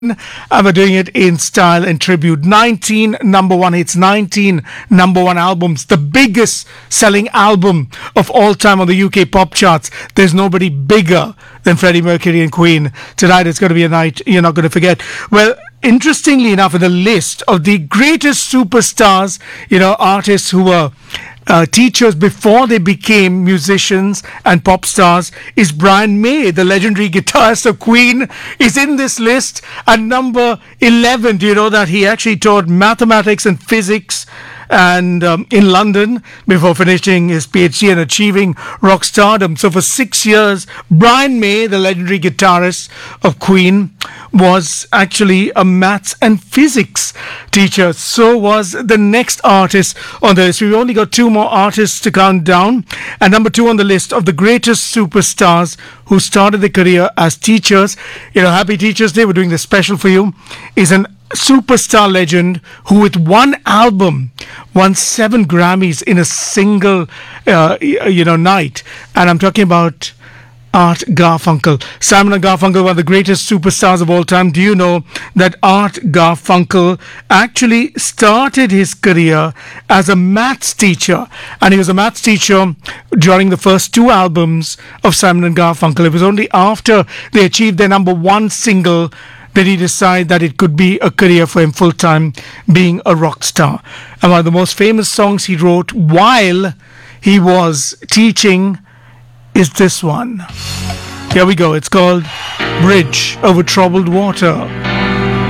and we're doing it in style and tribute. 19 number one hits, 19 number one albums, the biggest selling album of all time on the UK pop charts. There's nobody bigger than Freddie Mercury and Queen. Tonight it's going to be a night you're not going to forget. Well, interestingly enough, in the list of the greatest superstars, artists who were teachers before they became musicians and pop stars, is Brian May, the legendary guitarist of Queen, is in this list at number 11. Do you know that he actually taught mathematics and physics and in London before finishing his PhD and achieving rock stardom? So for 6 years, Brian May, the legendary guitarist of Queen, was actually a maths and physics teacher. So was the next artist on the list. We've only got two more artists to count down. And number two on the list of the greatest superstars who started their career as teachers, Happy Teachers Day, we're doing this special for you, is an superstar legend who with one album won 7 Grammys in a single night. And I'm talking about Art Garfunkel. Simon and Garfunkel, one of the greatest superstars of all time. Do you know that Art Garfunkel actually started his career as a maths teacher? And he was a maths teacher during the first 2 albums of Simon and Garfunkel. It was only after they achieved their number 1 single did he decide that it could be a career for him full-time, being a rock star. And one of the most famous songs he wrote while he was teaching is this one. Here we go. It's called Bridge Over Troubled Water.